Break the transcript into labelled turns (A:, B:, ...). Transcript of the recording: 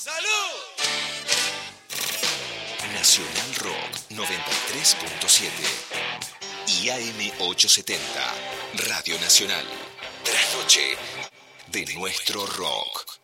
A: ¡Salud!
B: Nacional Rock 93.7 y AM 870, Radio Nacional. Trasnoche de nuestro rock.